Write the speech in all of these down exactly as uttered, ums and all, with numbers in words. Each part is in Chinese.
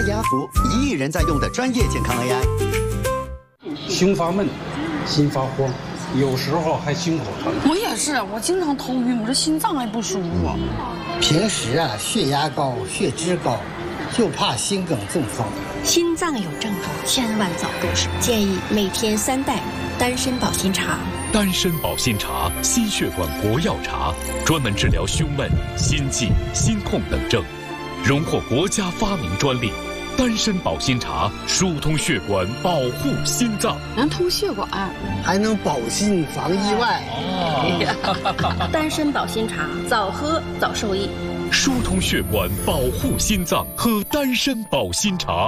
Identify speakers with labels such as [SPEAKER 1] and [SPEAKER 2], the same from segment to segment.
[SPEAKER 1] 雅福，一亿人在用的专业健康 A I。
[SPEAKER 2] 胸发闷，心发慌，有时候还心口疼。
[SPEAKER 3] 我也是，我经常头晕，我这心脏还不舒服。
[SPEAKER 4] 平时啊，血压高，血脂高，就怕心梗中风。
[SPEAKER 5] 心脏有症状，千万早动手。建议每天三袋丹参保心茶。
[SPEAKER 6] 丹参保心茶，心血管国药茶，专门治疗胸闷、心悸、心痛等症，荣获国家发明专利。丹参保心茶疏通血管，保护心脏，
[SPEAKER 3] 能通血管，
[SPEAKER 4] 还能保心防意外。
[SPEAKER 5] 哦、丹参保心茶，早喝早受益。
[SPEAKER 6] 疏通血管，保护心脏，喝丹参保心茶。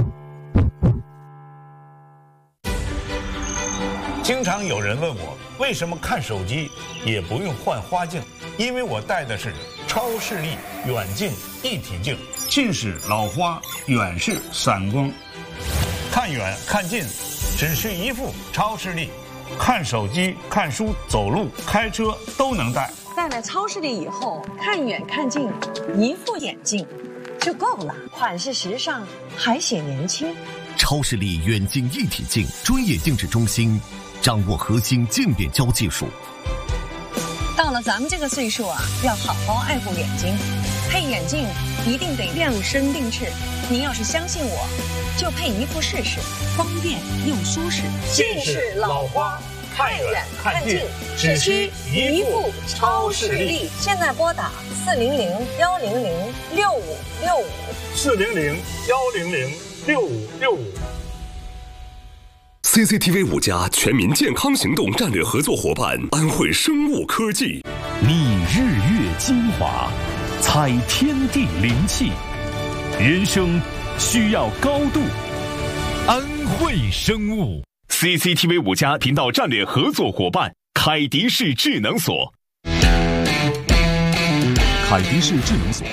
[SPEAKER 7] 经常有人问我，为什么看手机也不用换花镜？因为我戴的是超视力远近一体镜，近视、老花，远视、散光。看远看近，只需一副超视力，看手机、看书、走路、开车都能戴。
[SPEAKER 8] 戴了超视力以后，看远看近，一副眼镜就够了，款式时尚，还显年轻。
[SPEAKER 9] 超视力远近一体镜，专业定制中心，掌握核心渐变焦技术。
[SPEAKER 8] 到了咱们这个岁数啊，要好好爱护眼睛，配眼镜一定得量身定制。您要是相信我，就配一副试试，方便又舒适。
[SPEAKER 7] 近视、老花，看远看近，只需一副超视力。
[SPEAKER 8] 现在拨打四零零幺零零六五六五，
[SPEAKER 7] 四零零幺零零六五六五。
[SPEAKER 10] C C T V 五家全民健康行动战略合作伙伴安徽生物科技，
[SPEAKER 6] 觅日月精华，采天地灵气，人生需要高度。安徽生物 C C T V 五家频道战略合作伙伴凯迪士智能锁，凯迪士智能锁。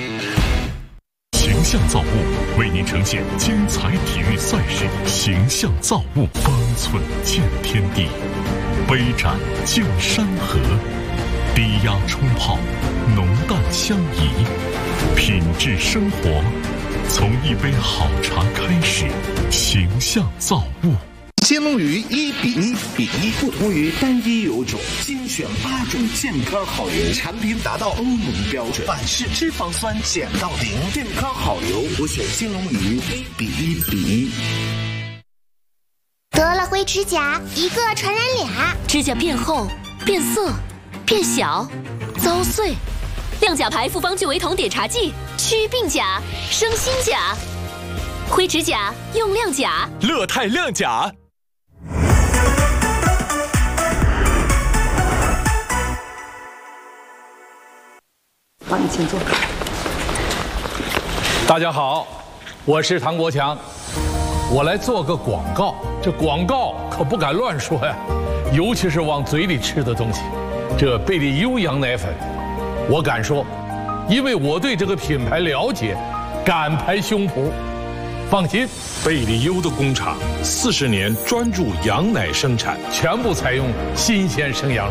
[SPEAKER 6] 形象造物为您呈现精彩体育赛事，形象造物，方寸见天地，杯盏见山河，低压冲泡，浓淡相宜，品质生活，从一杯好茶开始。形象造物。
[SPEAKER 11] 金龙鱼一比一比一，不同于单一油种，精选八种健康好油，产品达到欧盟标准，反式脂肪酸减到零，健康好油，我选金龙鱼一比一比一。
[SPEAKER 12] 得了灰指甲，一个传染俩，
[SPEAKER 13] 指甲变厚、变色、变小、遭碎。亮甲牌复方聚维酮碘茶剂，祛病甲，生新甲。灰指甲用亮甲，
[SPEAKER 6] 乐泰亮甲。
[SPEAKER 3] 好，你请坐。
[SPEAKER 14] 大家好，我是唐国强，我来做个广告。这广告可不敢乱说呀，尤其是往嘴里吃的东西。这贝利优羊奶粉，我敢说，因为我对这个品牌了解，敢拍胸脯。放心，
[SPEAKER 15] 贝利优的工厂四十年专注羊奶生产，
[SPEAKER 14] 全部采用新鲜生羊肉。